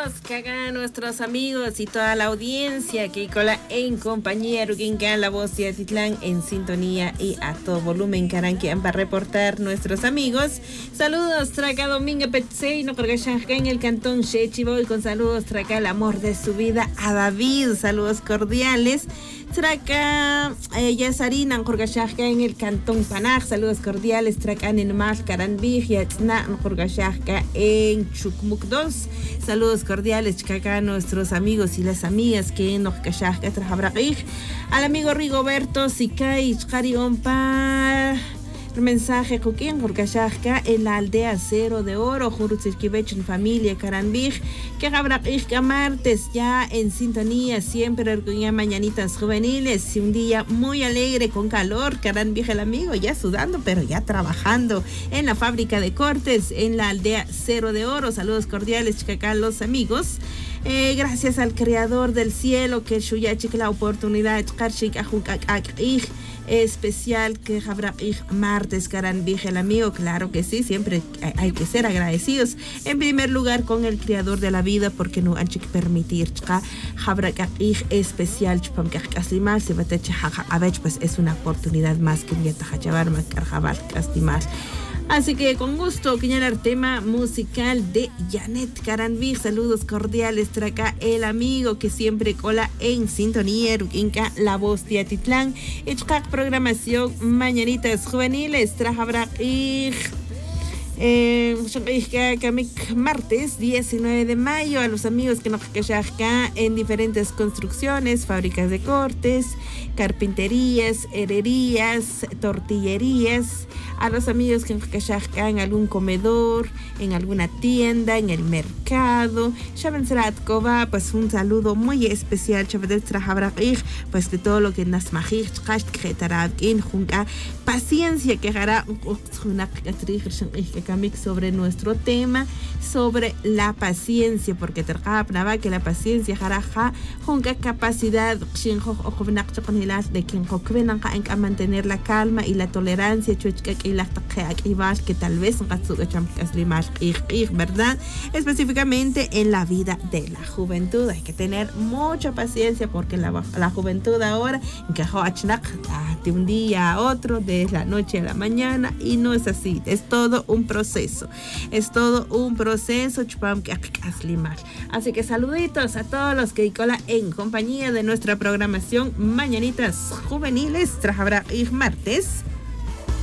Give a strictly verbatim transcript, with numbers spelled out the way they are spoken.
que hagan nuestros amigos y toda la audiencia que cola en compañía Ruquinca, la voz de Atitlán en sintonía y a todo volumen que harán que van a reportar nuestros amigos. Saludos, traca Domingo Petsey, no acá en el cantón Chechiboy, con saludos, traca el amor de su vida a David, saludos cordiales. Traca eh, Yasarina, Jorgashaka en el cantón Panaj, saludos cordiales. Traca en Mal Caranbij, Yatzna, Jorgashaka en Chukmuk dos, saludos cordiales. Chacaca nuestros amigos y las amigas que nos Kashaka Trajabraqij, al amigo Rigoberto Sikay, Chari Ompa. Mensaje Coquín, Jorgashaka en la aldea Cero de Oro, Jurutzirkibech en familia Caranbij, que habrá martes ya en sintonía, siempre con mañanitas juveniles, y un día muy alegre con calor. Caranbij el amigo ya sudando, pero ya trabajando en la fábrica de cortes en la aldea Cero de Oro. Saludos cordiales, Chacacá, los amigos. Eh, gracias al creador del cielo que Shuyachik la oportunidad especial que habrá martes Caranbij el amigo. Claro que sí, siempre hay que ser agradecidos en primer lugar con el creador de la vida, porque no han que permitir habrá especial pues es una oportunidad más que un más. Así que con gusto, que el tema musical de Janet Caranbij. Saludos cordiales, traca el amigo que siempre cola en sintonía, Ruquinca, la voz de Atitlán. Echkak programación Mañanitas Juveniles, traja y Eh, martes diecinueve de mayo, a los amigos que nos quejan acá en diferentes construcciones, fábricas de cortes, carpinterías, herrerías, tortillerías, a los amigos que nos quejan acá en algún comedor, en alguna tienda, en el mercado. Shabenseratkova, pues un saludo muy especial, pues de todo lo que nas majich, paciencia que hará una sobre nuestro tema, sobre la paciencia, porque tercapnaba que la paciencia jaraja junca capacidad de quien a mantener la calma y la tolerancia que tal vez verdad, específicamente en la vida de la juventud. Hay que tener mucha paciencia, porque la, la juventud ahora de un día a otro, de la noche a la mañana, y no es así, es todo un proceso, es todo un proceso. Así que saluditos a todos los que cola en compañía de nuestra programación Mañanitas Juveniles, tras habrá martes